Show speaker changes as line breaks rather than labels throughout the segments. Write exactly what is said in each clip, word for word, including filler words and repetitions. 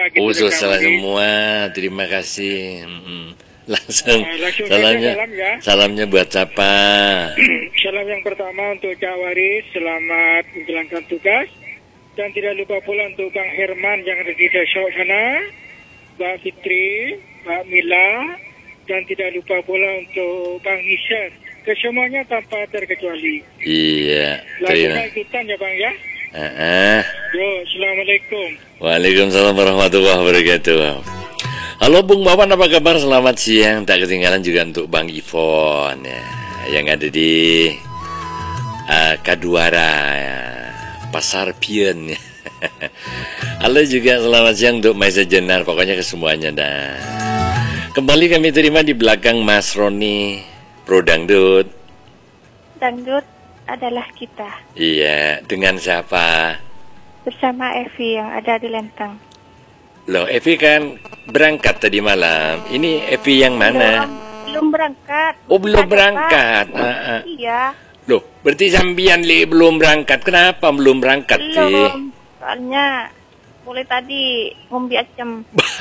gitu.
Khusus salah
Kami.
semua. Terima kasih. Hmm. Langsung,
Nah, langsung
salamnya,
saja salam ya.
salamnya buat siapa?
Salam yang pertama untuk Cak Waris, selamat menjalankan tugas. Dan tidak lupa pula untuk Bang Herman yang ada di Dashok sana, Mbak Fitri, Mbak Mila, dan tidak lupa pula untuk Bang Nishan. Kesemuanya tanpa terkecuali.
Iya,
Langsung
terima.
ikutan ya Bang ya.
Uh-uh.
Yo, Assalamualaikum.
Waalaikumsalam warahmatullahi wabarakatuh. Halo Bung Bawan, apa kabar? Selamat siang. Tak ketinggalan juga untuk Bang Ivon ya, yang ada di uh, Kaduara ya, Pasar Pion ya. Halo juga selamat siang untuk Maisa Jenar. Pokoknya ke semuanya dah. Kembali kami terima di belakang Mas Roni Pro Dangdut.
Dangdut adalah kita.
Iya, dengan siapa?
Bersama Evi yang ada di Lenteng.
Loh, Evi kan berangkat tadi malam. Ini Evi yang mana?
Belum, belum berangkat.
Oh, belum
Ada,
berangkat.
Pak.
Ah, ah.
Iya.
Loh, berarti sambian li belum berangkat. Kenapa belum berangkat sih?
Belum. Soalnya mulai tadi ngombe acem.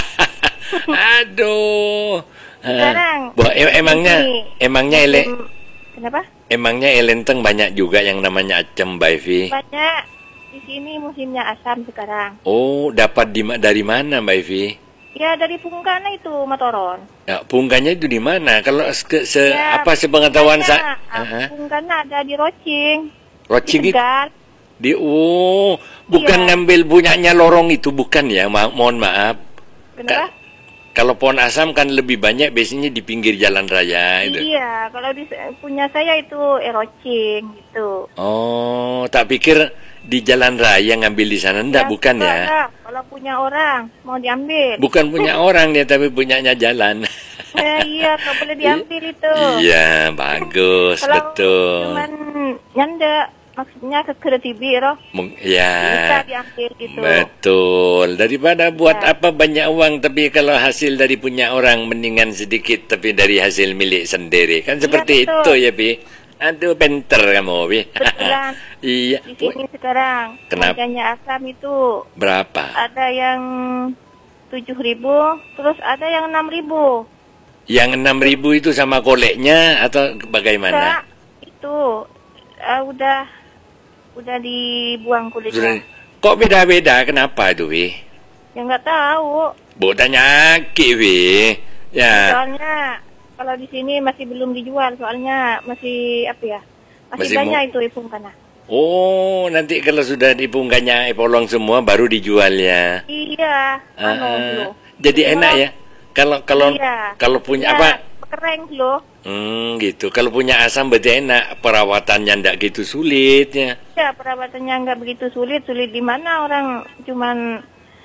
Aduh.
Sekarang.
Wah, em- emangnya
ini,
emangnya ele
musim- Kenapa?
emangnya Elenteng banyak juga yang namanya acem, Mbak Evi.
Banyak. Di sini musimnya asam sekarang.
Oh, dapat di ma- dari mana, Mbak Evi?
Ya dari Pungkana itu Matoron.
Ya, pungkanya itu di mana? Kalau se, se-
Ya,
apa sepengetahuan
Pungkana,
saya?
ah, Pungkana ada di Rocing.
Rocing
Di
itu
Tegal.
di oh, bukan
Iya.
ngambil punyanya lorong itu bukan ya? Ma- mohon maaf.
Kenapa?
Kalau pohon asam kan lebih banyak biasanya di pinggir jalan raya itu.
Iya, kalau di punya saya itu erocing gitu.
Oh, tak pikir di jalan raya ngambil di sana enggak, bukan
enggak,
ya?
enggak. Kalau punya orang mau diambil.
Bukan punya orang dia tapi punyanya jalan.
Eh, iya, kalau boleh diambil itu.
Iya, bagus,
Kalau
betul.
cuman nyanda, maksudnya ke kreatibi roh.
Mung- ya.
Bisa diambil gitu.
Betul. Daripada buat
Ya.
apa banyak uang tapi kalau hasil dari punya orang mendingan sedikit tapi dari hasil milik sendiri. Kan seperti
betul.
itu ya, Pi. Aduh, pinter kamu, Pi.
Betulan.
Iya.
Di sini sekarang
Kenapa?
harganya asam itu
Berapa?
ada yang tujuh ribu, terus ada yang enam ribu.
Yang enam ribu itu sama koleknya atau bagaimana?
Enggak, itu eh, udah udah dibuang kulitnya.
Sudah- Kok beda-beda? Kenapa itu, Pi?
Ya nggak tahu.
Bu tanya Ki, Pi. Ya.
Soalnya kalau di sini masih belum dijual, soalnya masih apa ya? Masih,
Masih
banyak
mu-
itu ipung kana.
Oh, nanti kalau sudah dipungkannya epolong semua baru dijual ya.
Iya,
Ah,
anu
ah.
dulu.
Jadi enak ya. Kalau kalau
Iya.
kalau punya
Ya,
apa?
Keren loh.
Hmm, gitu. Kalau punya asam berarti enak. Perawatannya ndak gitu sulit ya.
Ya, perawatannya nggak begitu sulit. Sulit di mana orang cuman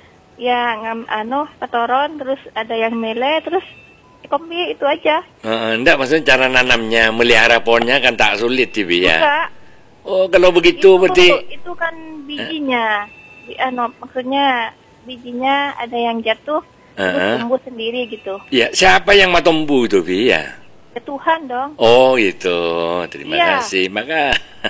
ya ngam anu patoron, terus ada yang mele, terus kombi itu aja.
Heeh, ndak maksudnya cara nanamnya, melihara pohonnya kan tak sulit sih, Bi, ya.
Enggak.
Oh, kalau begitu berarti
itu kan bijinya. Di, anu, maksudnya bijinya ada yang jatuh, terus
Heeh.
tumbuh sendiri gitu.
ya siapa yang matombu itu, Bi, ya?
Ya Tuhan dong.
Oh gitu, terima
Iya.
kasih. Maka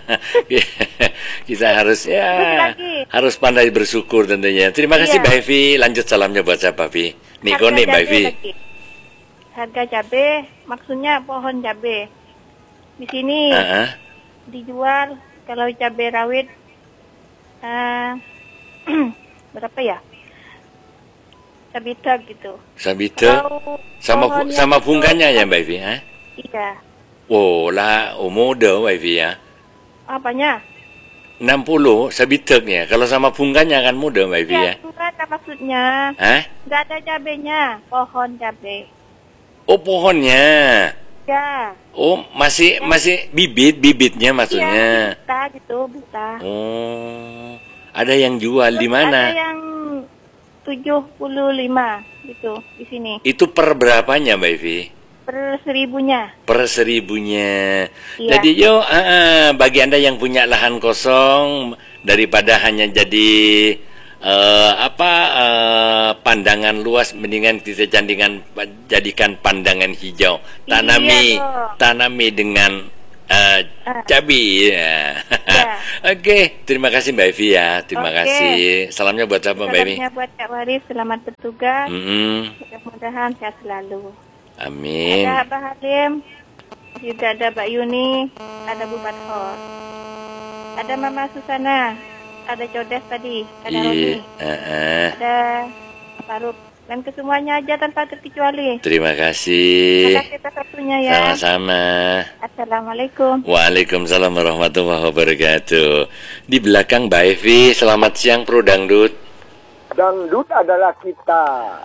kita harus
Terus
ya
lagi.
harus pandai bersyukur tentunya. Terima kasih
Iya.
Mbak Evi. Lanjut salamnya buat siapa, Bi? Niko
Harga
nih Mbak
cabe
Evi.
lagi. Harga cabe, maksudnya pohon cabe. Di sini
Heeh.
dijual kalau cabe rawit eh, berapa ya? Sabita gitu.
Sabite
Kalau
sama
pohon yang
sama
itu-
bunganya ya Mbak Evi, ha?
Iya.
Oh lah, oh mode Mbak Evi ya.
Apanya?
enam puluh sabiteknya. Kalau sama bunganya kan mudah Mbak Evi ya.
Ya, bukan maksudnya.
Hah?
Nggak ada cabenya, pohon cabe.
Oh pohonnya.
Ya.
Oh masih masih bibit bibitnya
Iya,
maksudnya.
bisa gitu, bisa.
Oh, ada yang jual di
Terus
mana?
Ada yang tujuh puluh lima gitu di sini.
Itu per berapanya Mbak Evi?
Per seribunya.
Per seribunya.
Iya.
Jadi yo, ah, ah, bagi anda yang punya lahan kosong daripada hanya jadi eh, apa eh, pandangan luas, mendingan kita jadikan jadikan pandangan hijau. Tanami,
Iya, dong.
tanami dengan Uh, Cabi ya. ya. Oke, terima kasih Mbak Evi ya. Terima Oke. kasih. Salamnya buat siapa Mbak Evi?
Salamnya buat Kak Waris, selamat bertugas.
Mm -hmm.
Mudah-mudahan sehat selalu.
Amin.
Ada Mbak Halim, juga ada Mbak Yuni, ada Bu Bathor, ada Mama Susana, ada Codes tadi, ada Roni,
uh -uh.
ada Faruk. Dan kesemuanya aja tanpa terkecuali.
Terima kasih.
Terima kasih atas waktunya ya.
Sama-sama.
Assalamualaikum.
Waalaikumsalam warahmatullahi wabarakatuh. Di belakang Mbak Evi, selamat siang Pro Dangdut.
Dangdut adalah kita.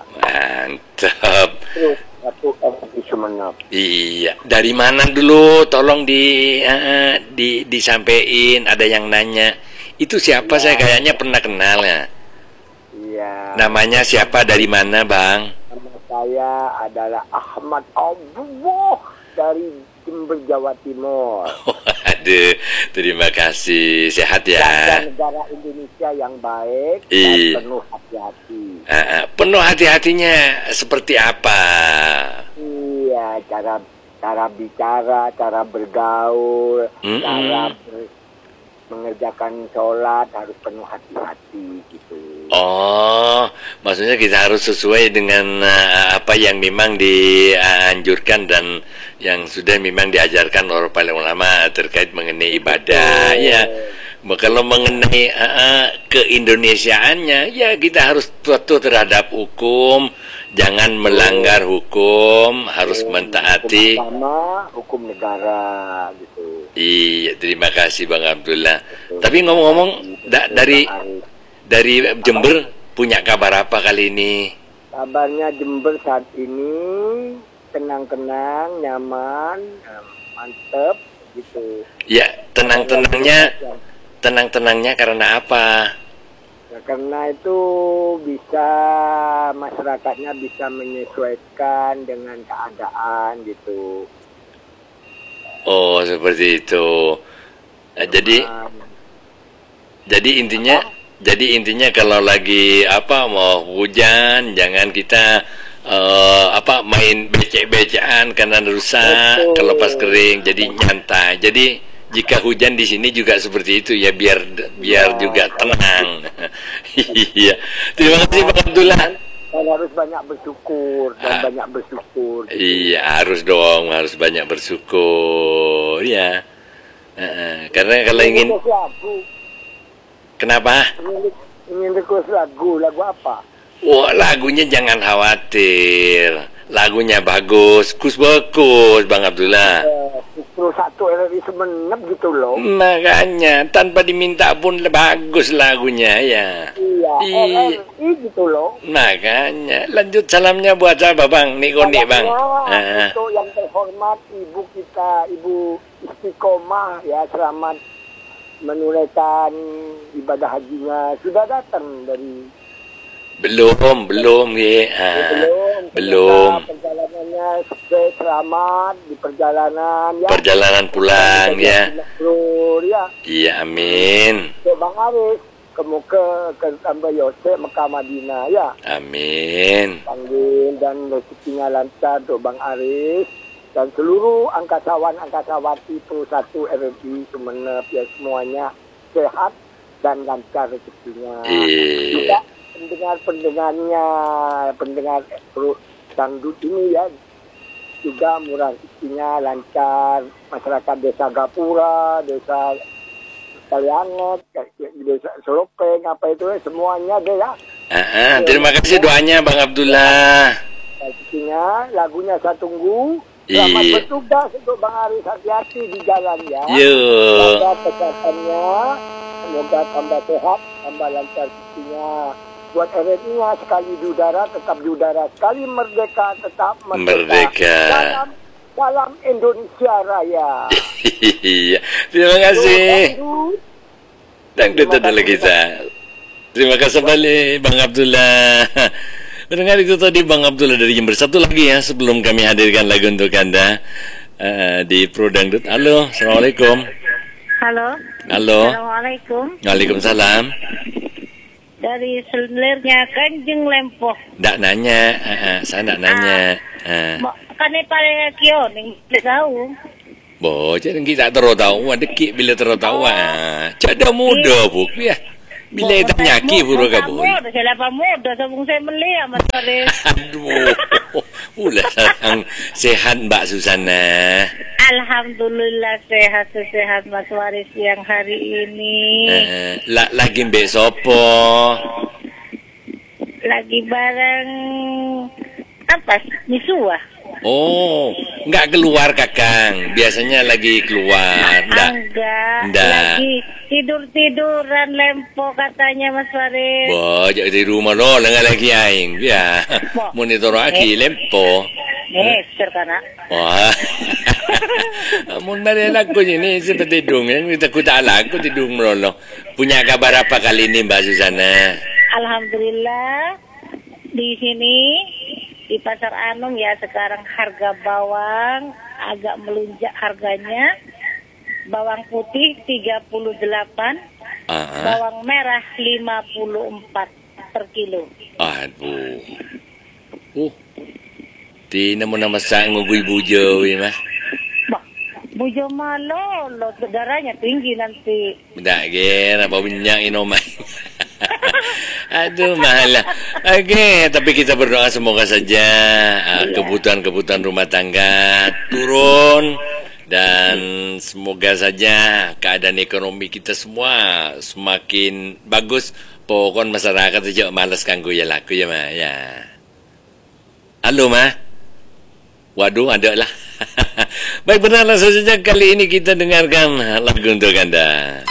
Mantap.
Satu F Sumenep.
Iya. Dari mana dulu? Tolong di uh, di disampaikan. Ada yang nanya. Itu siapa? Ya. Saya kayaknya pernah kenal ya.
Iya.
Namanya siapa, dari mana Bang?
Nama saya adalah Ahmad Abdullah dari Jember, Jawa Timur.
Oh, aduh, terima kasih. Sehat ya.
Dan negara Indonesia yang baik
I.
dan penuh hati-hati.
Uh, uh, penuh hati-hatinya seperti apa?
Iya, cara cara bicara, cara bergaul, mm -mm. cara ber mengerjakan sholat harus penuh hati-hati gitu.
Oh, maksudnya kita harus sesuai dengan uh, apa yang memang dianjurkan dan yang sudah memang diajarkan oleh para ulama terkait mengenai ibadah. Betul. Ya, kalau mengenai uh, keindonesiaannya, ya kita harus patuh terhadap hukum, jangan melanggar hukum, harus mentaati
hukum agama, hukum negara gitu.
Iya, terima kasih Bang Abdullah. Betul. Tapi ngomong-ngomong da dari dari Jember punya kabar apa kali ini?
Kabarnya Jember saat ini tenang-tenang, nyaman, mantep gitu.
Ya, tenang-tenangnya, tenang-tenangnya karena apa?
Ya, karena itu bisa masyarakatnya bisa menyesuaikan dengan keadaan gitu.
Oh, seperti itu. Nah, jadi jadi intinya apa? Jadi intinya kalau lagi apa mau hujan jangan kita uh, apa main becek-becekan karena rusak. Betul. Kalau pas kering jadi nyantai. Jadi jika hujan di sini juga seperti itu ya, biar biar ya, juga tenang. Iya. Terima kasih Pak Abdullah.
Dan harus banyak bersyukur dan ah, banyak bersyukur.
Gitu. Iya, harus dong, harus banyak bersyukur ya. Uh, karena kalau ingin
lagu.
Kenapa?
Ingin, ingin request lagu, lagu apa?
Wah, lagunya jangan khawatir. Lagunya bagus, kus bagus Bang Abdullah.
Terus satu R R I Sumenep gitu loh.
Makanya tanpa diminta pun bagus lagunya ya.
Iya, I... R R I gitu loh.
Makanya lanjut salamnya buat siapa Bang? Nikoni Bang.
Nah. Untuk yang terhormat ibu kita, Ibu Istiqomah ya, selamat menunaikan ibadah hajinya. Sudah datang dari
Belum, belum ya. Ah, belum. Belum.
Perjalanannya sukses, selamat di perjalanan ya.
Perjalanan pulang ya.
ya.
Iya, amin.
Ke Bang Aris, ke muka ke Tambah Yosef Mekah Madinah ya.
Amin.
Panggil dan rezekinya lancar untuk Bang Aris dan seluruh angkasawan-angkasawati Pro satu R R I Sumenep ya, semuanya sehat dan lancar rezekinya. Iya. Pendengar-pendengarnya, pendengar Pro Dangdut ini ya juga murah rezekinya, lancar. Masyarakat desa Gapura, desa Kalianget, desa Solopeng, apa itu semuanya deh ya.
Ah, ah, terima kasih doanya Bang Abdullah.
Rezekinya, lagunya saya tunggu. Selamat Iyi. bertugas untuk Bang Aris, hati-hati di jalan ya. Semoga kesehatannya, semoga tambah sehat, tambah lancar rezekinya. Buat R R I-nya sekali di udara tetap di udara, sekali merdeka tetap merdeka. Merdeka. Dalam, dalam Indonesia Raya.
Iya, terima kasih. Dangdut adalah kita. Terima kasih kembali Bang Abdullah. Mendengar itu tadi Bang Abdullah dari Jember. Satu lagi ya sebelum kami hadirkan lagu untuk Anda uh, di Pro Dangdut. Halo, assalamualaikum.
Halo.
Halo.
Assalamualaikum.
Waalaikumsalam.
Dari Selernya Kanjeng Lempoh.
Ndak nanya, uh, uh, saya ndak nanya. Uh.
Kan ini pada kio, nih tahu.
Bo, jangan kita terus tahu, dekik bila terus tahu. Cada muda bu, ya. Bila kita nyaki buru kabul.
Muda, saya lepas muda, sebelum saya beli Mas Waris.
Aduh, ulah sang sehat Mbak Susana.
Alhamdulillah sehat-sehat Mas Waris yang hari ini.
Uh, la, lagi mbek sopo?
Lagi bareng apa? Misua.
Oh, enggak keluar Kakang. Biasanya lagi keluar. Nggak.
Enggak.
Nggak.
Lagi tidur-tiduran lempo katanya Mas Waris.
Bo, jadi di rumah lo dengan lagi aing. Ya. Monitor lagi lempo.
Eh, karena.
Wah. Mun marian aku ini seperti dong yang kita kutala aku tidur merolo. Punya kabar apa kali ini Mbak Susana?
Alhamdulillah di sini di Pasar Anung ya sekarang harga bawang agak melonjak harganya. Bawang putih tiga puluh delapan, uh-huh. Bawang merah lima puluh empat per kilo.
Aduh. Uh. Di nama-nama sang ngugui bujo ya Mas.
Bah, bujo malo, lo darahnya tinggi nanti.
Tidak kira apa minyak inomai. Aduh malah. Oke, okay, tapi kita berdoa semoga saja uh, kebutuhan-kebutuhan rumah tangga turun dan semoga saja keadaan ekonomi kita semua semakin bagus. Pokoknya masyarakat saja malas kanggo ya laku ya Ma ya. Halo Ma. Waduh ada lah. Baik benar saja kali ini kita dengarkan lagu untuk Anda.